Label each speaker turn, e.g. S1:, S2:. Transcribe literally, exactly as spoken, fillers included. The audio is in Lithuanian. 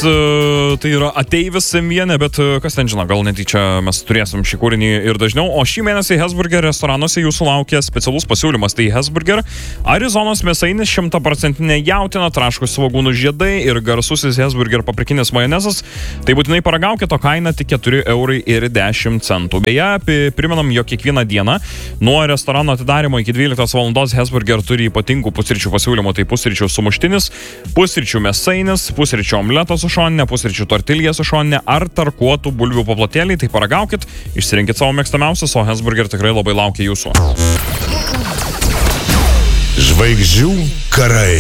S1: tai yra ateivis Semvienė, bet kas ten žino, gal netyčia mes turėsim šį kūrinį ir dažniau. O šį mėnesį Hesburger restoranuose jūsų laukia specialus pasiūlymas. Tai Hesburger, Arizonos mėsainis, šimtaprocentinė jautiena, traškus svogūnų žiedai ir garsusis Hesburger paprikinis majonezas. Tai būtinai paragaukite, o kaina tik keturi eurai ir dešimt centų. Beje, primenam, jog kiekvieną dieną nuo restorano atidarimo iki dvyliktos valandos Hesburger turi ypatingų pusryčių pasiūlymų. Tai pusryčių sumuštinis, pusryčių mėsainis, pusryčių omleto su šoninė, pusryčių tortilija su šoninė ar tarkuotų bulvių paplotėliai. Tai paragaukit, išsirinkit savo mėgstamiausias, o Hesburger tikrai labai laukia jūsų.
S2: Žvaigždžių karai.